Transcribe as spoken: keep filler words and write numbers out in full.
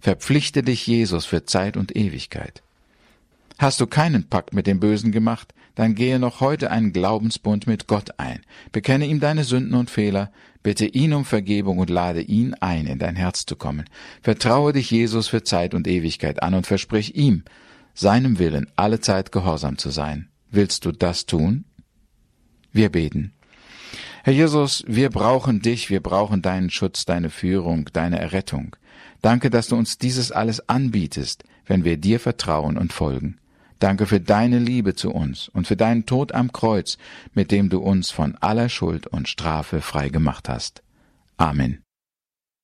Verpflichte dich Jesus für Zeit und Ewigkeit. Hast du keinen Pakt mit dem Bösen gemacht, dann gehe noch heute einen Glaubensbund mit Gott ein. Bekenne ihm deine Sünden und Fehler, bitte ihn um Vergebung und lade ihn ein, in dein Herz zu kommen. Vertraue dich Jesus für Zeit und Ewigkeit an und versprich ihm, seinem Willen alle Zeit gehorsam zu sein. Willst du das tun? Wir beten. Herr Jesus, wir brauchen dich, wir brauchen deinen Schutz, deine Führung, deine Errettung. Danke, dass du uns dieses alles anbietest, wenn wir dir vertrauen und folgen. Danke für deine Liebe zu uns und für deinen Tod am Kreuz, mit dem du uns von aller Schuld und Strafe frei gemacht hast. Amen.